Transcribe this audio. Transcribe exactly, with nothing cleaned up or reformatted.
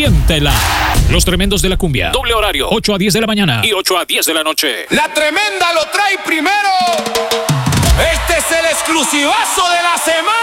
Siéntela. Los tremendos de la cumbia. Doble horario. ocho a diez de la mañana y ocho a diez de la noche. La tremenda lo trae primero. Este es el exclusivazo de la semana.